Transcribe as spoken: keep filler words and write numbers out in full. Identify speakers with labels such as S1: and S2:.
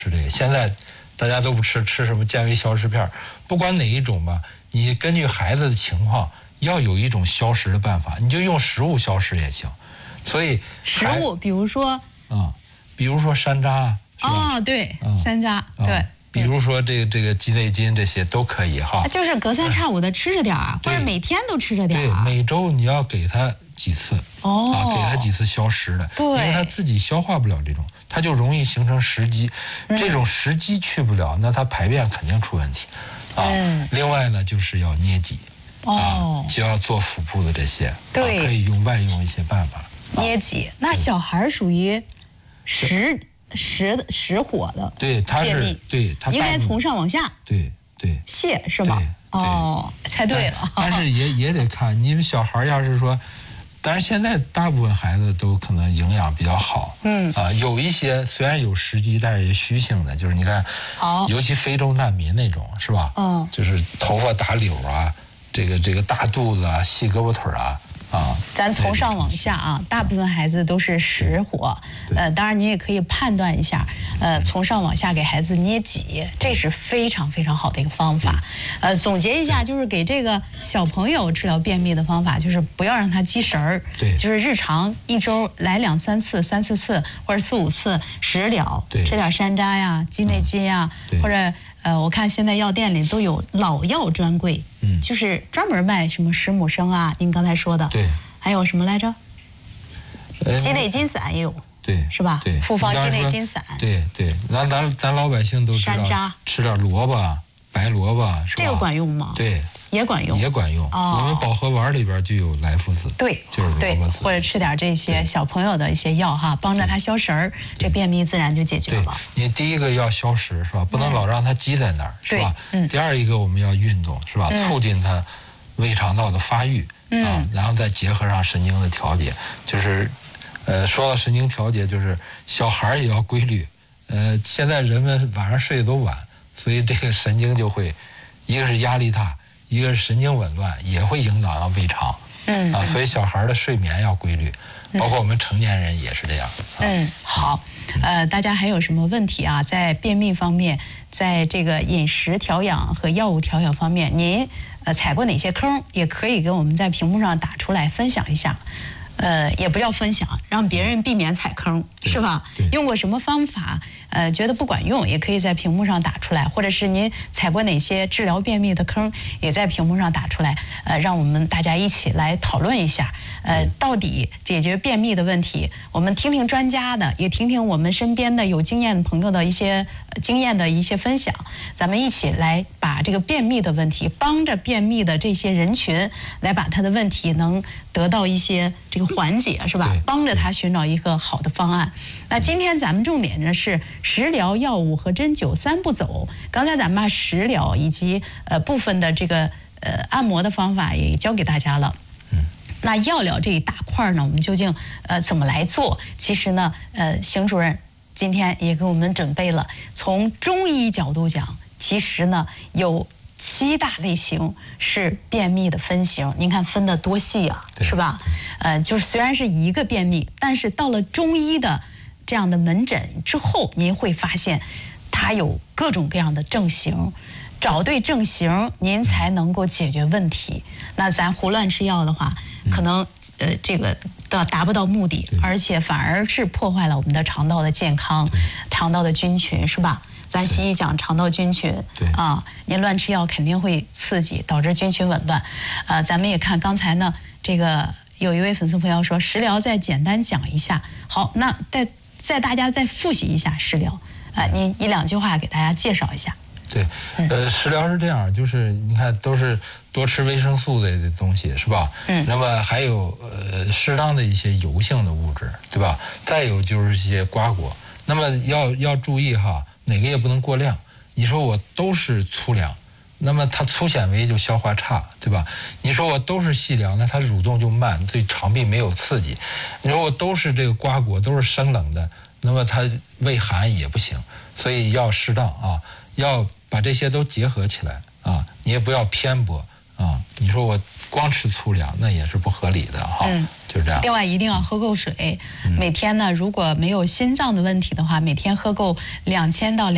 S1: 吃这个。现在大家都不吃，吃什么健胃消食片？不管哪一种吧，你根据孩子的情况，要有一种消食的办法，你就用食物消食也行。所以
S2: 食物，比如说
S1: 啊、嗯，比如说山楂，
S2: 哦，对，嗯、山楂，对。嗯
S1: 比如说这个这个鸡内金这些都可以哈，
S2: 就是隔三差五的吃着点儿，或者每天都吃着点儿。
S1: 对，每周你要给他几次，
S2: 哦，
S1: 啊，给他几次消食的，
S2: 对，
S1: 因为他自己消化不了这种，他就容易形成食积，
S2: 嗯、
S1: 这种食积去不了，那他排便肯定出问题，啊。嗯、另外呢，就是要捏脊，
S2: 哦，
S1: 啊，就要做腹部的这些，
S2: 对，
S1: 啊、可以用外用一些办法
S2: 捏脊。啊、那小孩属于食。实实火的，
S1: 对，他是对，他
S2: 应该从上往下，
S1: 对对，
S2: 泻是吗？哦，猜对了。
S1: 但, 但是也也得看，你们小孩要是说，但是现在大部分孩子都可能营养比较好，
S2: 嗯
S1: 啊，有一些虽然有食积，但是也虚性的，就是你看，
S2: 哦，
S1: 尤其非洲难民那种是吧？
S2: 嗯，
S1: 就是头发打绺啊，这个这个大肚子啊，细胳膊腿啊。啊，
S2: 咱从上往下啊，大部分孩子都是实火，呃，当然你也可以判断一下，呃，从上往下给孩子捏脊，这是非常非常好的一个方法。呃，总结一下，就是给这个小朋友治疗便秘的方法，就是不要让他积食儿，
S1: 对，
S2: 就是日常一周来两三次、三四次或者四五次食疗，吃点山楂呀、鸡内金呀，或者。呃，我看现在药店里都有老药专柜，嗯，就是专门卖什么石母生啊，您刚才说的，
S1: 对，
S2: 还有什么来着？鸡内金散也有，
S1: 对，
S2: 是吧？
S1: 对，
S2: 复方鸡内金散，
S1: 对对，咱咱咱老百姓都知道，
S2: 山楂，
S1: 吃点萝卜、白萝卜，是吧？
S2: 这个管用吗？
S1: 对。
S2: 也管用，
S1: 也管用。
S2: 哦、
S1: 我们保和丸里边就有莱菔子，
S2: 对，
S1: 就是萝卜籽，
S2: 或者吃点这些小朋友的一些药哈，帮着他消食儿，这便秘自然就解决了。
S1: 你第一个要消食是吧？不能老让它积在那儿，是吧？
S2: 嗯。
S1: 第二一个我们要运动是吧？
S2: 嗯、
S1: 促进它胃肠道的发育、
S2: 嗯、
S1: 啊，然后再结合上神经的调节，就是呃，说到神经调节，就是小孩也要规律。呃，现在人们晚上睡得都晚，所以这个神经就会，一个是压力大。一个是神经紊乱，也会影响到胃肠，
S2: 嗯
S1: 啊，所以小孩的睡眠要规律，包括我们成年人也是这样。
S2: 啊、嗯，好，呃，大家还有什么问题啊？在便秘方面，在这个饮食调养和药物调养方面，您呃踩过哪些坑？也可以给我们在屏幕上打出来分享一下。呃，也不要分享，让别人避免踩坑，是吧？用过什么方法？呃，觉得不管用，也可以在屏幕上打出来，或者是您踩过哪些治疗便秘的坑，也在屏幕上打出来，呃，让我们大家一起来讨论一下。呃，到底解决便秘的问题，我们听听专家的，也听听我们身边的有经验的朋友的一些、呃、经验的一些分享，咱们一起来把这个便秘的问题，帮着便秘的这些人群，来把他的问题能得到一些这个缓解，是吧？帮着他寻找一个好的方案。那今天咱们重点呢是食疗、药物和针灸三步走。刚才咱们把食疗以及呃部分的这个呃按摩的方法也教给大家了。
S1: 嗯。
S2: 那药疗这一大块呢，我们究竟呃怎么来做？其实呢，呃，邢主任今天也给我们准备了，从中医角度讲，其实呢有七大类型是便秘的分型，您看分得多细啊，是吧？呃，就是虽然是一个便秘，但是到了中医的这样的门诊之后，您会发现它有各种各样的症型，找对症型，您才能够解决问题。那咱胡乱吃药的话，可能呃这个达达不到目的，而且反而是破坏了我们的肠道的健康，肠道的菌群，是吧？咱西医讲肠道菌群，啊，您乱吃药肯定会刺激，导致菌群紊乱。呃，咱们也看刚才呢，这个有一位粉丝朋友说，食疗再简单讲一下。好，那再再大家再复习一下食疗，啊、呃，您一两句话给大家介绍一下。
S1: 对，呃，食疗是这样，就是你看都是多吃维生素类的东西，是吧？
S2: 嗯。
S1: 那么还有呃适当的一些油性的物质，对吧？再有就是一些瓜果。那么要要注意哈。哪个也不能过量，你说我都是粗粮，那么它粗纤维就消化差，对吧？你说我都是细粮，那它蠕动就慢，对肠壁没有刺激。你说我都是这个瓜果，都是生冷的，那么它胃寒也不行，所以要适当啊，要把这些都结合起来啊，你也不要偏颇啊。你说我光吃粗粮，那也是不合理的哈。
S2: 嗯，
S1: 就是这样。
S2: 另外一定要喝够水，
S1: 嗯、
S2: 每天呢，如果没有心脏的问题的话，每天喝够两千到两。